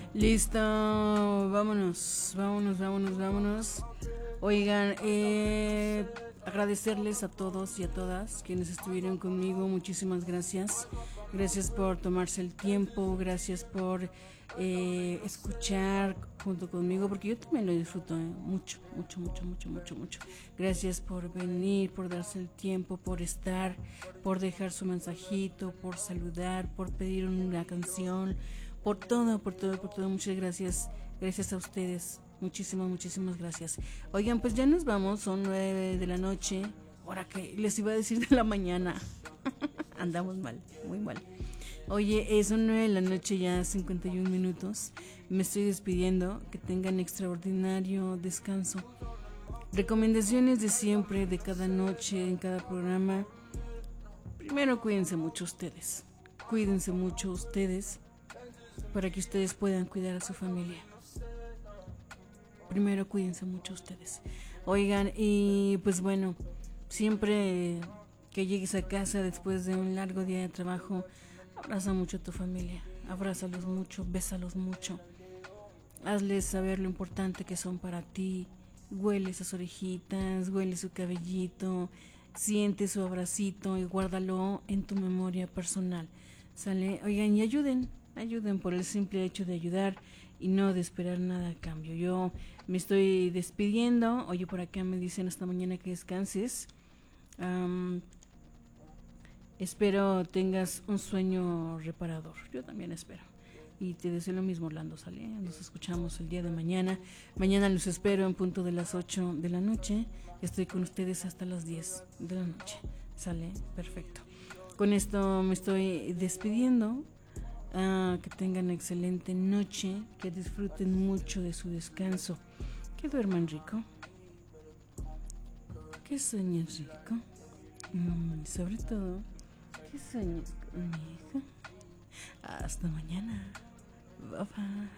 Listo, vámonos. Oigan, agradecerles a todos y a todas quienes estuvieron conmigo, muchísimas gracias. Gracias por tomarse el tiempo, gracias por escuchar junto conmigo, porque yo también lo disfruto mucho. Gracias por venir, por darse el tiempo, por estar, por dejar su mensajito, por saludar, por pedir una canción, por todo. Muchas gracias. Gracias a ustedes. Muchísimas gracias. Oigan, pues ya nos vamos, son 9 de la noche. Ahora que les iba a decir de la mañana. Andamos mal, muy mal. Oye, son 9 de la noche ya, 51 minutos. Me estoy despidiendo. Que tengan extraordinario descanso. Recomendaciones de siempre, de cada noche, en cada programa. Primero, cuídense mucho ustedes. Cuídense mucho ustedes para que ustedes puedan cuidar a su familia. Primero, cuídense mucho ustedes. Oigan, y pues bueno, siempre que llegues a casa después de un largo día de trabajo, abraza mucho a tu familia. Abrázalos mucho, bésalos mucho. Hazles saber lo importante que son para ti. Huele esas orejitas, huele su cabellito, siente su abracito y guárdalo en tu memoria personal. ¿Sale? Oigan, y ayuden por el simple hecho de ayudar y no de esperar nada a cambio. Yo me estoy despidiendo. Oye, por acá me dicen hasta mañana que descanses. Espero tengas un sueño reparador. Yo también espero. Y te deseo lo mismo, Orlando, ¿sale? Nos escuchamos el día de mañana. Mañana los espero en punto de las 8 de la noche. Estoy con ustedes hasta las 10 de la noche. ¿Sale? Perfecto. Con esto me estoy despidiendo. Que tengan excelente noche. Que disfruten mucho de su descanso. Que duerman rico. Que sueñen rico. Y sobre todo, que sueñes conmigo. Hasta mañana. Bye bye.